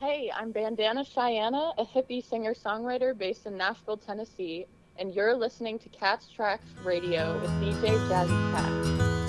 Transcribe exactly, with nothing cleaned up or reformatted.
Hey, I'm Bandana Cheyenne, a hippie singer-songwriter based in Nashville, Tennessee, and you're listening to Cats Tracks Radio with D J Jazzy Cat.